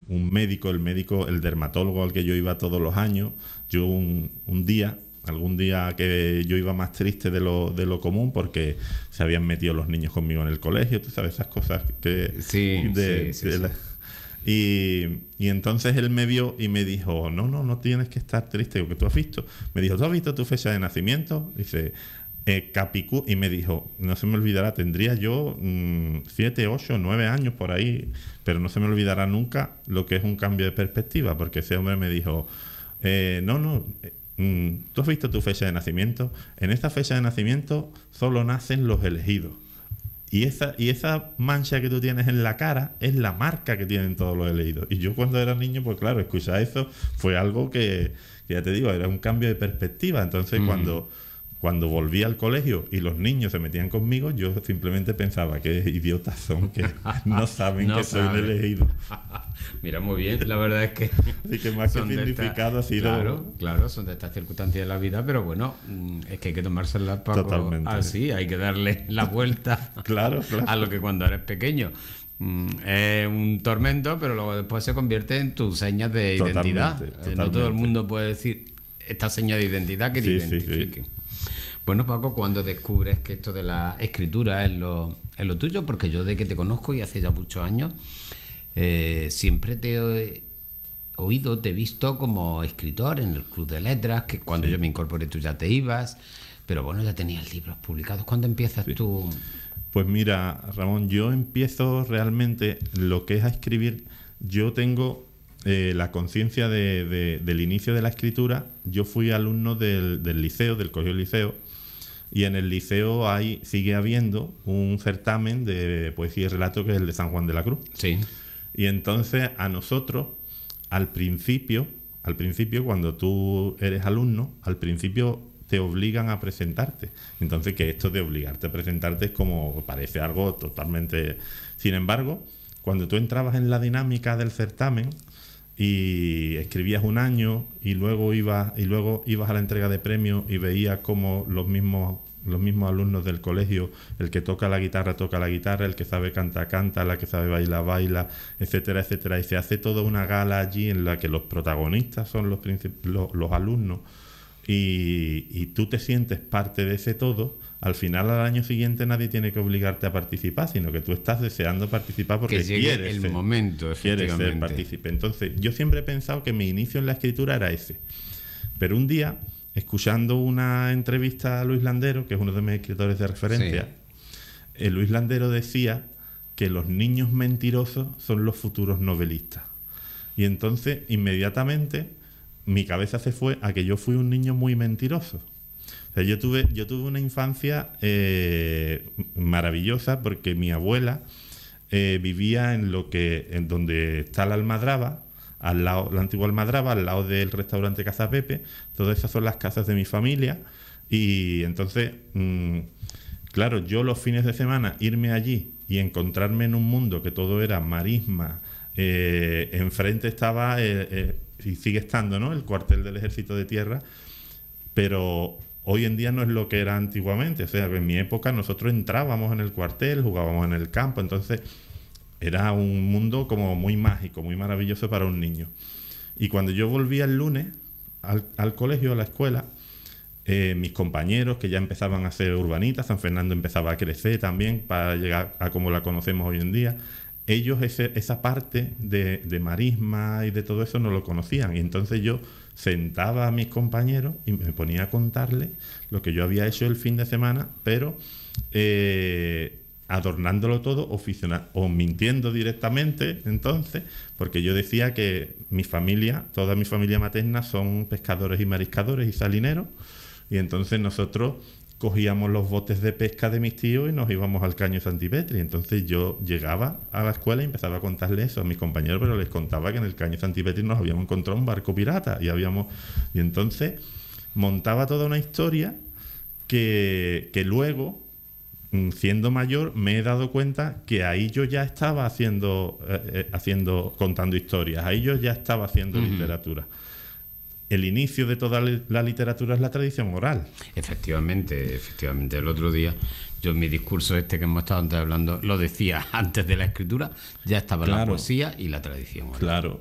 un médico, el dermatólogo al que yo iba todos los años. Yo algún día que yo iba más triste de lo común porque se habían metido los niños conmigo en el colegio, tú sabes, esas cosas que... Sí. Y entonces él me vio y me dijo, no tienes que estar triste, porque tú has visto. Me dijo, ¿tú has visto tu fecha de nacimiento? Dice, Capicú. Y me dijo, no se me olvidará, tendría yo 7, 8, 9 años por ahí, pero no se me olvidará nunca lo que es un cambio de perspectiva, porque ese hombre me dijo, ¿tú has visto tu fecha de nacimiento? En esta fecha de nacimiento solo nacen los elegidos. Y esa mancha que tú tienes en la cara es la marca que tienen todos los elegidos. Y yo cuando era niño, pues claro, escuchar eso fue algo que ya te digo, era un cambio de perspectiva. Entonces cuando volví al colegio y los niños se metían conmigo, yo simplemente pensaba que idiotas son, que no saben que soy un elegido. Mira, muy bien, la verdad es que... Así que más que significado ha sido... Claro, son de estas circunstancias de la vida, pero bueno, es que hay que tomárselas así, hay que darle la vuelta claro. A lo que cuando eres pequeño es un tormento, pero luego después se convierte en tus señas de identidad. Totalmente. No todo el mundo puede decir esta seña de identidad que te identifique. Sí. Bueno, Paco, ¿cuándo descubres que esto de la escritura es lo tuyo? Porque yo de que te conozco y hace ya muchos años, siempre te he oído, te he visto como escritor en el Club de Letras, que cuando yo me incorporé tú ya te ibas, pero bueno, ya tenías libros publicados. ¿Cuándo empiezas tú? Pues mira, Ramón, yo empiezo realmente lo que es a escribir. Yo tengo la conciencia del inicio de la escritura. Yo fui alumno del liceo, del colegio liceo, y en el liceo sigue habiendo un certamen de poesía y relato que es el de San Juan de la Cruz. Sí. Y entonces a nosotros, al principio, cuando tú eres alumno, al principio te obligan a presentarte. Entonces, que esto de obligarte a presentarte es como, parece algo totalmente... Sin embargo, cuando tú entrabas en la dinámica del certamen y escribías un año y luego ibas a la entrega de premios y veías como los mismos alumnos del colegio, el que toca la guitarra, el que sabe canta, la que sabe baila, etcétera, etcétera, y se hace toda una gala allí en la que los protagonistas son los alumnos, y tú te sientes parte de ese todo. Al final, al año siguiente, nadie tiene que obligarte a participar, sino que tú estás deseando participar porque quieres ser partícipe. Entonces, yo siempre he pensado que mi inicio en la escritura era ese. Pero un día, escuchando una entrevista a Luis Landero, que es uno de mis escritores de referencia, Luis Landero decía que los niños mentirosos son los futuros novelistas. Y entonces, inmediatamente, mi cabeza se fue a que yo fui un niño muy mentiroso. O sea, yo tuve una infancia maravillosa, porque mi abuela vivía en donde está la Almadraba, al lado, la antigua Almadraba, al lado del restaurante Casa Pepe. Todas esas son las casas de mi familia. Y entonces, claro, yo los fines de semana irme allí y encontrarme en un mundo que todo era marisma. Enfrente estaba, y sigue estando, ¿no?, el cuartel del Ejército de Tierra, pero hoy en día no es lo que era antiguamente. O sea, en mi época nosotros entrábamos en el cuartel, jugábamos en el campo, entonces era un mundo como muy mágico, muy maravilloso para un niño. Y cuando yo volví el lunes al colegio, a la escuela, mis compañeros que ya empezaban a ser urbanitas, San Fernando empezaba a crecer también para llegar a como la conocemos hoy en día, ellos esa parte de marisma y de todo eso no lo conocían. Y entonces yo sentaba a mis compañeros y me ponía a contarles lo que yo había hecho el fin de semana, pero adornándolo todo o mintiendo directamente, entonces, porque yo decía que toda mi familia materna son pescadores y mariscadores y salineros, y entonces nosotros cogíamos los botes de pesca de mis tíos y nos íbamos al Caño Santipetri. Entonces yo llegaba a la escuela y empezaba a contarles eso a mis compañeros, pero les contaba que en el Caño Santipetri nos habíamos encontrado un barco pirata y entonces montaba toda una historia que luego, siendo mayor, me he dado cuenta que ahí yo ya estaba contando historias, ahí yo ya estaba haciendo literatura. El inicio de toda la literatura es la tradición oral. Efectivamente. El otro día, yo en mi discurso que hemos estado antes hablando, lo decía, antes de la escritura ya estaba la poesía y la tradición oral. Claro,